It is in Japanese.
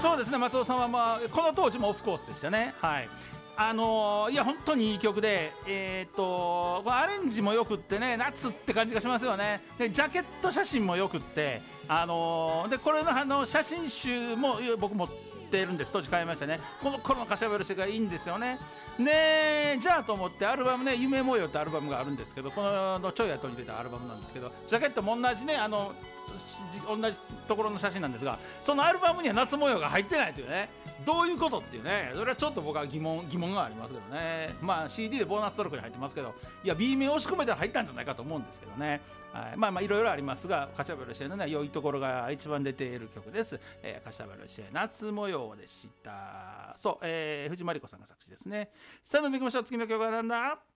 そうですね、松尾さんは、この当時もオフコースでしたね。はい。いや本当にいい曲で、このアレンジもよくってね、夏って感じがしますよね。でジャケット写真もよくって、でこれの写真集も僕持ってるんです。当時買いましたね。この頃の柏原氏がいいんですよね。ね、じゃあと思ってアルバムね、夢模様ってアルバムがあるんですけど、このちょい後に出たアルバムなんですけど、ジャケットも同じね、同じところの写真なんですが、そのアルバムには夏模様が入ってないというね、どういうことっていうね、それはちょっと僕は疑問がありますけどね。CD でボーナストラックに入ってますけど、いや B 面押し込めたら入ったんじゃないかと思うんですけどね。はい、いろいろありますが、柏原芳恵のね、良いところが一番出ている曲です。柏原芳恵夏模様でした。そう、藤真理子さんが作詞ですね。さあ、飲みましょう。次の曲は何だ。